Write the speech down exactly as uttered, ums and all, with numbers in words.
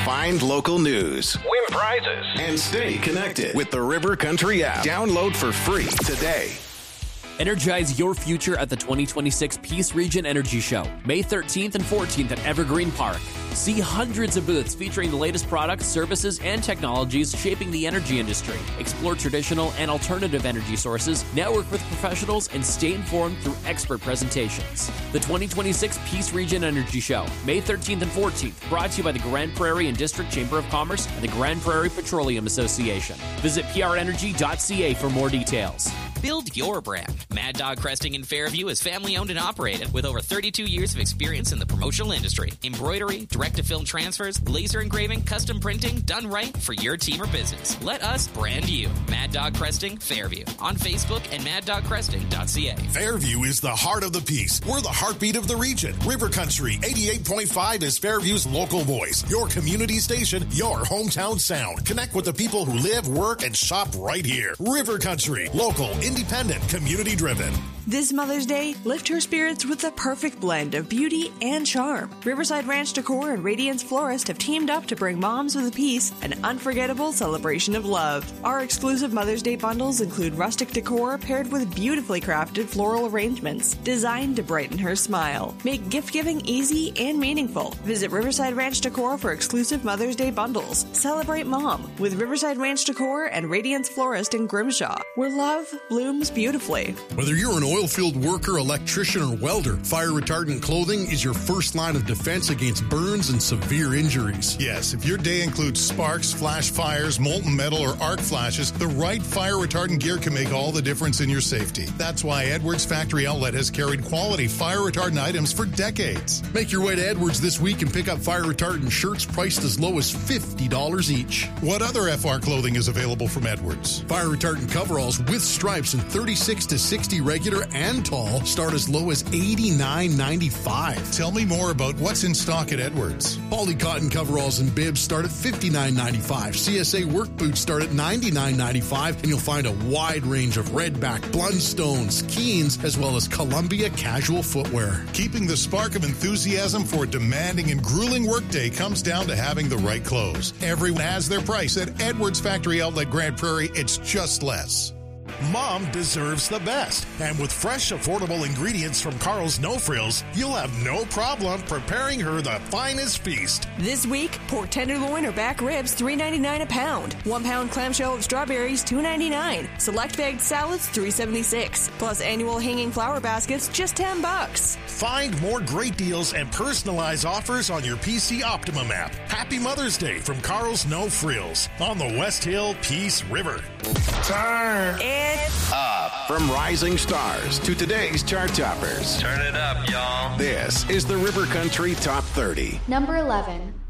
Find local news, win prizes, and stay connected with the River Country app. Download for free today. Energize your future at the twenty twenty-six Peace Region Energy Show, May thirteenth and fourteenth at Evergreen Park. See hundreds of booths featuring the latest products, services, and technologies shaping the energy industry. Explore traditional and alternative energy sources, network with professionals, and stay informed through expert presentations. The twenty twenty-six Peace Region Energy Show, May thirteenth and fourteenth, brought to you by the Grand Prairie and District Chamber of Commerce and the Grand Prairie Petroleum Association. Visit p r energy dot c a for more details. Build your brand. Mad Dog Cresting in Fairview is family owned and operated with over thirty-two years of experience in the promotional industry. Embroidery, direct-to-film transfers, laser engraving, custom printing, done right for your team or business. Let us brand you. Mad Dog Cresting Fairview on Facebook and mad dog cresting dot c a. Fairview is the heart of the Peace. We're the heartbeat of the region. River Country eighty-eight point five is Fairview's local voice. Your community station, your hometown sound. Connect with the people who live, work, and shop right here. River Country, local, independent, community-driven. This Mother's Day, lift her spirits with the perfect blend of beauty and charm. Riverside Ranch Decor and Radiance Florist have teamed up to bring moms with a piece an unforgettable celebration of love. Our exclusive Mother's Day bundles include rustic decor paired with beautifully crafted floral arrangements designed to brighten her smile. Make gift-giving easy and meaningful. Visit Riverside Ranch Decor for exclusive Mother's Day bundles. Celebrate mom with Riverside Ranch Decor and Radiance Florist in Grimshaw, where love blooms beautifully. Whether you're an oil field worker, electrician, or welder, fire retardant clothing is your first line of defense against burns and severe injuries. Yes, if your day includes sparks, flash fires, molten metal, or arc flashes, the right fire retardant gear can make all the difference in your safety. That's why Edwards Factory Outlet has carried quality fire retardant items for decades. Make your way to Edwards this week and pick up fire retardant shirts priced as low as fifty dollars each. What other F R clothing is available from Edwards? Fire retardant coveralls with stripes in thirty-six to sixty regular and tall start as low as eighty-nine ninety-five. Tell me more about what's in stock at Edwards. Poly cotton coveralls and bibs start at fifty-nine ninety-five. C S A work boots start at ninety-nine ninety-five, and you'll find a wide range of Redback, Blundstones, Keens, as well as Columbia casual footwear. Keeping the spark of enthusiasm for a demanding and grueling workday comes down to having the right clothes. Everyone has their price at Edwards Factory Outlet Grand Prairie. It's just less. Mom deserves the best. And with fresh, affordable ingredients from Carl's No Frills, you'll have no problem preparing her the finest feast. This week, pork tenderloin or back ribs, three ninety-nine a pound. One pound clamshell of strawberries, two ninety-nine. Select bagged salads, three seventy-six. Plus annual hanging flower baskets, just ten bucks. Find more great deals and personalized offers on your P C Optimum app. Happy Mother's Day from Carl's No Frills on the West Hill Peace River. Turn And up. From rising stars to today's chart toppers. Turn it up, y'all. This is the River Country Top thirty. Number eleven.